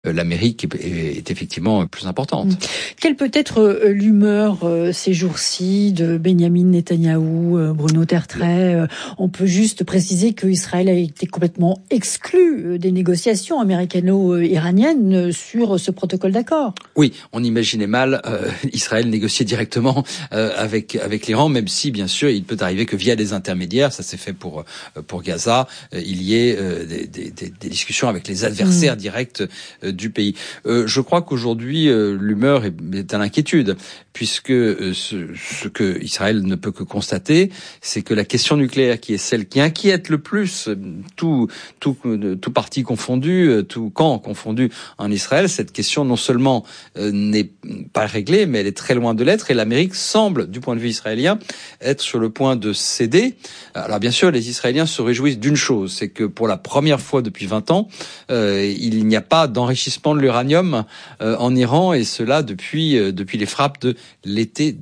l'Amérique est effectivement plus importante. Quelle peut être l'humeur ces jours-ci de Benyamin Netanyahou, Bruno Tertrais? On peut juste préciser que Israël a été complètement exclu des négociations américano-iraniennes sur ce protocole d'accord. Oui, on imaginait mal Israël négocier directement avec l'Iran, même si bien sûr il peut arriver que via des intermédiaires, ça s'est fait pour Gaza, il y ait des discussions avec les adversaires directs du pays. Je crois qu'aujourd'hui l'humeur est à l'inquiétude, puisque ce que Israël ne peut que constater, c'est que la question nucléaire, qui est celle qui inquiète le plus tout parti confondu, tout camp confondu en Israël, cette question non seulement n'est pas réglée, mais elle est très loin de l'être, et l'Amérique semble, du point de vue israélien, être sur le point de céder. Alors bien sûr, les Israéliens se réjouissent d'une chose, c'est que pour la première fois depuis 20 ans, il n'y a pas d'enrichissement de l'uranium en Iran, et cela depuis les frappes de l'été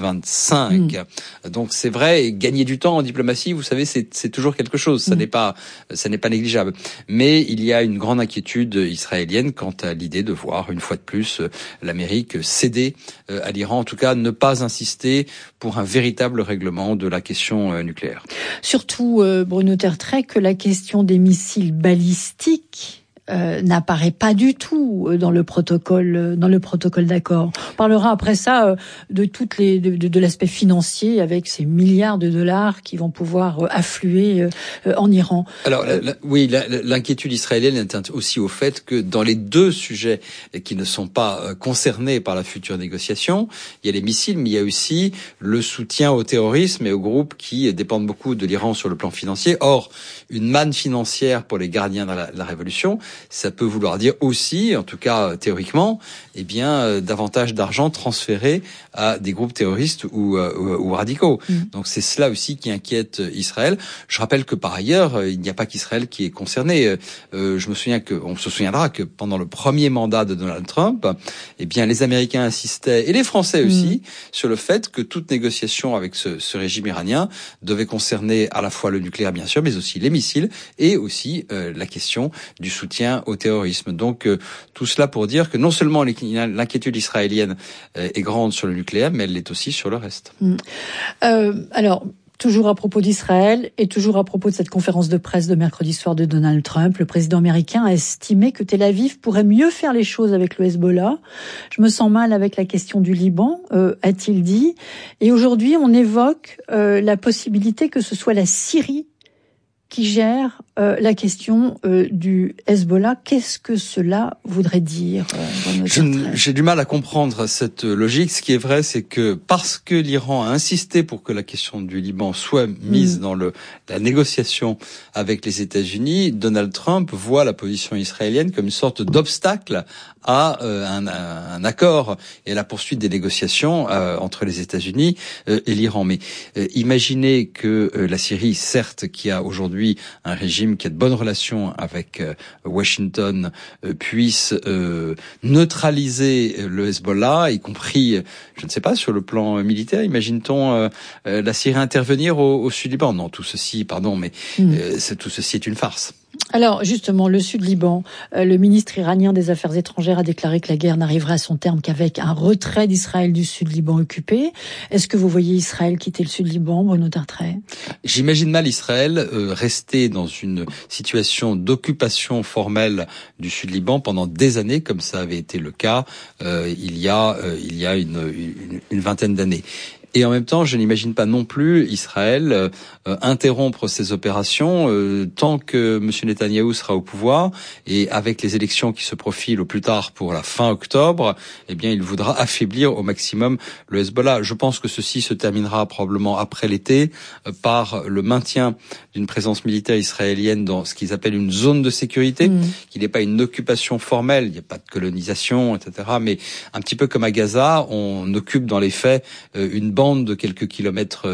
2025. Donc c'est vrai, gagner du temps en diplomatie, vous savez, c'est toujours quelque chose. Ça n'est pas négligeable. Mais il y a une grande inquiétude israélienne quant à l'idée de voir une fois de plus l'Amérique céder à l'Iran, en tout cas ne pas insister pour un véritable règlement de la question nucléaire. Surtout, Bruno Tertrais, que la question des missiles balistiques n'apparaît pas du tout dans le protocole d'accord. On parlera après ça de l'aspect financier avec ces milliards de dollars qui vont pouvoir affluer en Iran. Alors l'inquiétude israélienne est aussi au fait que dans les deux sujets qui ne sont pas concernés par la future négociation, il y a les missiles, mais il y a aussi le soutien au terrorisme et aux groupes qui dépendent beaucoup de l'Iran sur le plan financier. Or, une manne financière pour les gardiens de la révolution, ça peut vouloir dire aussi, en tout cas théoriquement, davantage d'argent transféré à des groupes terroristes ou radicaux. Donc c'est cela aussi qui inquiète Israël. Je rappelle que par ailleurs, il n'y a pas qu'Israël qui est concerné. On se souviendra que pendant le premier mandat de Donald Trump, les Américains insistaient, et les Français aussi, sur le fait que toute négociation avec ce régime iranien devait concerner à la fois le nucléaire bien sûr, mais aussi les missiles et aussi la question du soutien au terrorisme. Donc tout cela pour dire que non seulement l'inquiétude israélienne est grande sur le nucléaire, mais elle l'est aussi sur le reste. Alors, toujours à propos d'Israël et toujours à propos de cette conférence de presse de mercredi soir de Donald Trump, le président américain a estimé que Tel Aviv pourrait mieux faire les choses avec le Hezbollah. Je me sens mal avec la question du Liban, a-t-il dit. Et aujourd'hui, on évoque la possibilité que ce soit la Syrie qui gère la question du Hezbollah. Qu'est-ce que cela voudrait dire J'ai du mal à comprendre cette logique. Ce qui est vrai, c'est que parce que l'Iran a insisté pour que la question du Liban soit mise dans la négociation avec les États-Unis, Donald Trump voit la position israélienne comme une sorte d'obstacle à un accord et à la poursuite des négociations entre les États-Unis et l'Iran. Mais imaginez que la Syrie, certes, qui a aujourd'hui un régime qui a de bonnes relations avec Washington, puisse neutraliser le Hezbollah, y compris, je ne sais pas, sur le plan militaire. Imagine-t-on la Syrie intervenir au sud Liban? Non, tout ceci est une farce. Alors justement, le Sud-Liban, le ministre iranien des Affaires étrangères a déclaré que la guerre n'arriverait à son terme qu'avec un retrait d'Israël du Sud-Liban occupé. Est-ce que vous voyez Israël quitter le Sud-Liban, Bruno Tertrais? J'imagine mal Israël rester dans une situation d'occupation formelle du Sud-Liban pendant des années, comme ça avait été le cas il y a une vingtaine d'années. Et en même temps, je n'imagine pas non plus Israël interrompre ses opérations tant que M. Netanyahou sera au pouvoir, et avec les élections qui se profilent au plus tard pour la fin octobre, il voudra affaiblir au maximum le Hezbollah. Je pense que ceci se terminera probablement après l'été par le maintien d'une présence militaire israélienne dans ce qu'ils appellent une zone de sécurité, qui n'est pas une occupation formelle, il n'y a pas de colonisation, etc. Mais un petit peu comme à Gaza, on occupe dans les faits une bande de quelques kilomètres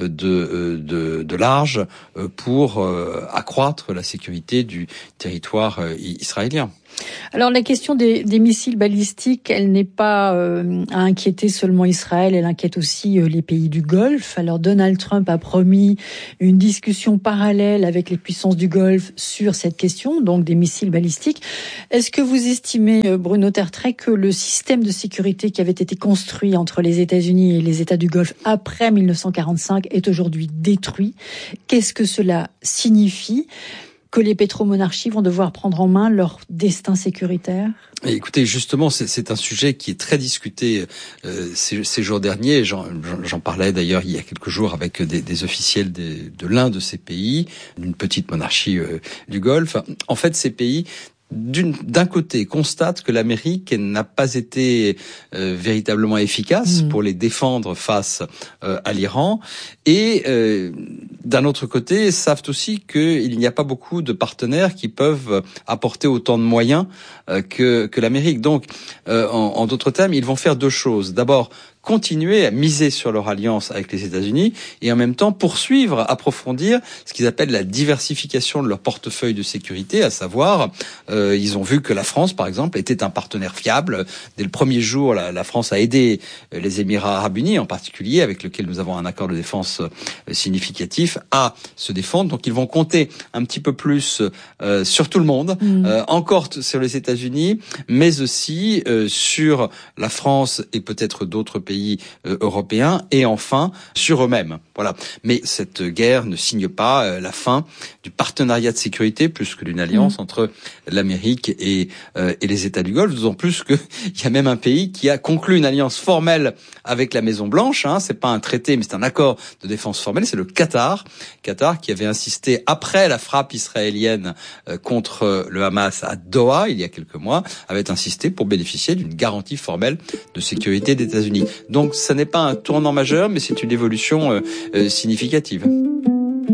de large pour accroître la sécurité du territoire israélien. Alors la question des missiles balistiques, elle n'est pas à inquiéter seulement Israël, elle inquiète aussi les pays du Golfe. Alors Donald Trump a promis une discussion parallèle avec les puissances du Golfe sur cette question, donc des missiles balistiques. Est-ce que vous estimez, Bruno Tertrais, que le système de sécurité qui avait été construit entre les États-Unis et les États du Golfe après 1945 est aujourd'hui détruit? Qu'est-ce que cela signifie? Que les pétromonarchies vont devoir prendre en main leur destin sécuritaire? Écoutez, justement, c'est un sujet qui est très discuté ces jours derniers. J'en parlais d'ailleurs il y a quelques jours avec des officiels de l'un de ces pays, d'une petite monarchie du Golfe. En fait, ces pays d'un côté, constate que l'Amérique n'a pas été véritablement efficace pour les défendre face à l'Iran, et d'un autre côté, savent aussi qu'il n'y a pas beaucoup de partenaires qui peuvent apporter autant de moyens que l'Amérique. Donc, en d'autres termes, ils vont faire deux choses. D'abord, continuer à miser sur leur alliance avec les États-Unis et en même temps poursuivre, approfondir ce qu'ils appellent la diversification de leur portefeuille de sécurité, à savoir, ils ont vu que la France, par exemple, était un partenaire fiable. Dès le premier jour, la France a aidé les Émirats arabes unis, en particulier, avec lequel nous avons un accord de défense significatif, à se défendre. Donc ils vont compter un petit peu plus sur tout le monde, encore sur les États-Unis, mais aussi sur la France et peut-être d'autres pays européens, et enfin sur eux-mêmes. Voilà. Mais cette guerre ne signe pas la fin du partenariat de sécurité plus que d'une alliance entre l'Amérique et les États du Golfe, d'autant plus qu'il y a même un pays qui a conclu une alliance formelle avec la Maison Blanche. C'est pas un traité, mais c'est un accord de défense formel. C'est le Qatar qui avait insisté après la frappe israélienne contre le Hamas à Doha il y a quelques mois, avait insisté pour bénéficier d'une garantie formelle de sécurité des États-Unis. Donc, ça n'est pas un tournant majeur, mais c'est une évolution significative.